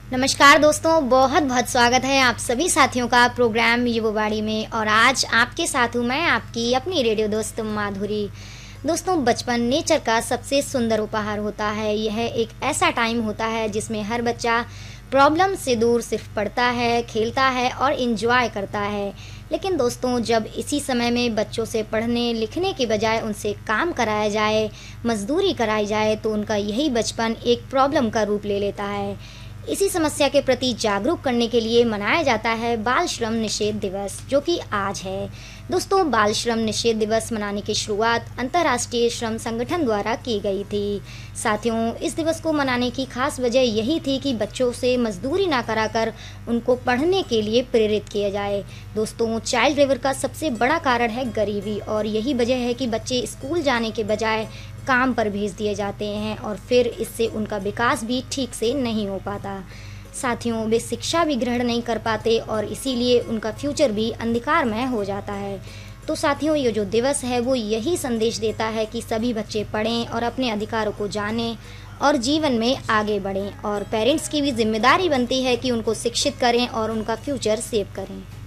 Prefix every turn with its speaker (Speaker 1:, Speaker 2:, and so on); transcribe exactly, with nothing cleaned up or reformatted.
Speaker 1: नमस्कार दोस्तों, बहुत बहुत स्वागत है आप सभी साथियों का प्रोग्राम युवावाणी में। और आज आपके साथ हूँ मैं, आपकी अपनी रेडियो दोस्त माधुरी। दोस्तों, बचपन नेचर का सबसे सुंदर उपहार होता है। यह एक ऐसा टाइम होता है जिसमें हर बच्चा प्रॉब्लम से दूर सिर्फ पढ़ता है, खेलता है और इन्जॉय करता है। लेकिन दोस्तों, जब इसी समय में बच्चों से पढ़ने लिखने के बजाय उनसे काम कराया जाए, मजदूरी कराई जाए, तो उनका यही बचपन एक प्रॉब्लम का रूप ले लेता है। इसी समस्या के प्रति जागरूक करने के लिए मनाया जाता है बाल श्रम निषेध दिवस, जो कि आज है। दोस्तों, बाल श्रम निषेध दिवस मनाने की शुरुआत अंतर्राष्ट्रीय श्रम संगठन द्वारा की गई थी। साथियों, इस दिवस को मनाने की खास वजह यही थी कि बच्चों से मजदूरी ना कराकर उनको पढ़ने के लिए प्रेरित किया जाए। दोस्तों, चाइल्ड लेबर का सबसे बड़ा कारण है गरीबी, और यही वजह है कि बच्चे स्कूल जाने के बजाय काम पर भेज दिए जाते हैं और फिर इससे उनका विकास भी ठीक से नहीं हो पाता। साथियों, वे शिक्षा भी ग्रहण नहीं कर पाते और इसीलिए उनका फ्यूचर भी अंधकारमय हो जाता है। तो साथियों, ये जो दिवस है वो यही संदेश देता है कि सभी बच्चे पढ़ें और अपने अधिकारों को जानें और जीवन में आगे बढ़ें। और पेरेंट्स की भी जिम्मेदारी बनती है कि उनको शिक्षित करें और उनका फ्यूचर सेव करें।